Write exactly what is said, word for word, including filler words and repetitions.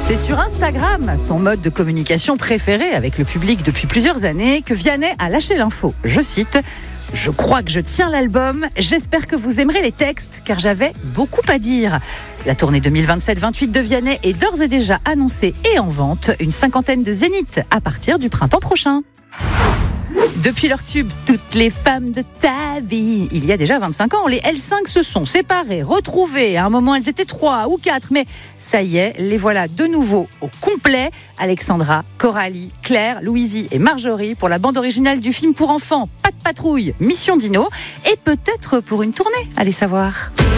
C'est sur Instagram, son mode de communication préféré avec le public depuis plusieurs années, que Vianney a lâché l'info. Je cite « Je crois que je tiens l'album, j'espère que vous aimerez les textes, car j'avais beaucoup à dire ». La tournée deux mille vingt-sept vingt-huit de Vianney est d'ores et déjà annoncée et en vente, une cinquantaine de zéniths à partir du printemps prochain. Depuis leur tube « Toutes les femmes de ta vie », il y a déjà vingt-cinq ans, les L cinq se sont séparées, retrouvées. À un moment, elles étaient trois ou quatre, mais ça y est, les voilà de nouveau au complet. Alexandra, Coralie, Claire, Louisie et Marjorie pour la bande originale du film pour enfants Pas de patrouille, Mission Dino, et peut-être pour une tournée, allez savoir.